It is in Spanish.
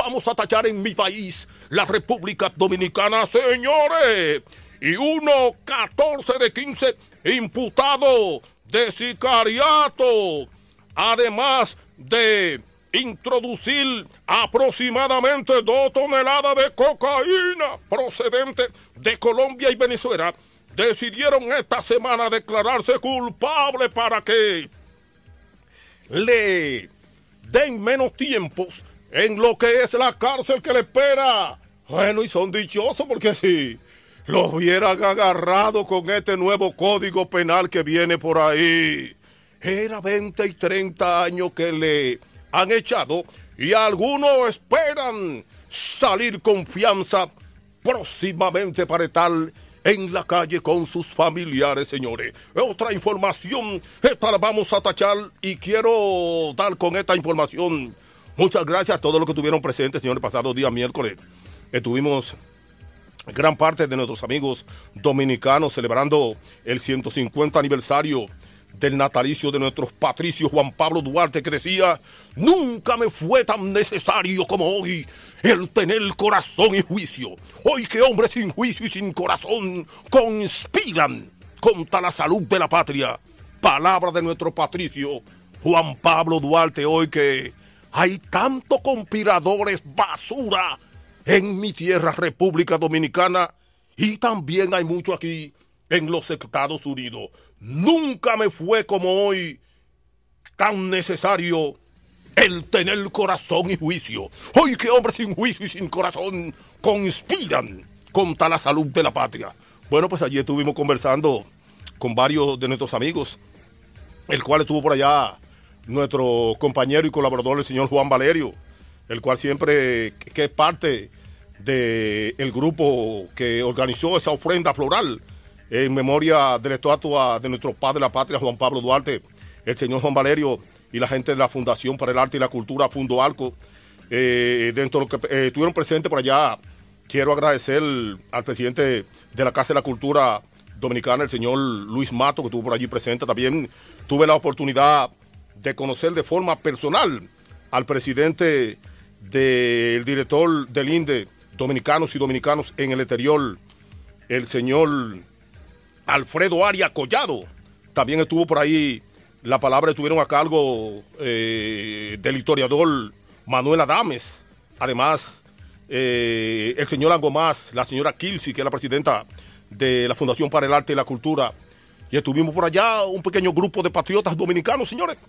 vamos a tachar en mi país, la República Dominicana, señores. Y 14 de 15 imputados de sicariato, además de introducir aproximadamente 2 toneladas de cocaína procedente de Colombia y Venezuela, decidieron esta semana declararse culpables para que le den menos tiempos en lo que es la cárcel que le espera. Bueno, y son dichosos porque si los hubieran agarrado con este nuevo código penal que viene por ahí, era 20 y 30 años que le han echado y algunos esperan salir con fianza próximamente para estar en la calle con sus familiares, señores. Otra información, esta la vamos a tachar y quiero dar con esta información. Muchas gracias a todos los que estuvieron presentes, señores, pasado día miércoles. Estuvimos gran parte de nuestros amigos dominicanos celebrando el 150 aniversario del natalicio de nuestro patricio Juan Pablo Duarte, que decía: nunca me fue tan necesario como hoy el tener corazón y juicio. Hoy que hombres sin juicio y sin corazón conspiran contra la salud de la patria. Palabra de nuestro patricio Juan Pablo Duarte, hoy que hay tantos conspiradores basura en mi tierra, República Dominicana, y también hay mucho aquí en los Estados Unidos. Nunca me fue como hoy tan necesario el tener corazón y juicio. Hoy que hombres sin juicio y sin corazón conspiran contra la salud de la patria. Bueno, pues allí estuvimos conversando con varios de nuestros amigos, el cual estuvo por allá nuestro compañero y colaborador, el señor Juan Valerio, el cual siempre, que es parte del grupo que organizó esa ofrenda floral en memoria de la estatua de nuestro padre de la patria, Juan Pablo Duarte, el señor Juan Valerio y la gente de la Fundación para el Arte y la Cultura, Fundo Alco. Dentro de lo que estuvieron presentes por allá, quiero agradecer al presidente de la Casa de la Cultura Dominicana, el señor Luis Mato, que estuvo por allí presente. También tuve la oportunidad de conocer de forma personal al presidente del director del INDE, Dominicanos y Dominicanos en el Exterior, el señor Alfredo Arias Collado. También estuvo por ahí, la palabra estuvieron a cargo del historiador Manuel Adames. Además, el señor Angomás, la señora Kilsi, que es la presidenta de la Fundación para el Arte y la Cultura. Y estuvimos por allá un pequeño grupo de patriotas dominicanos, señores,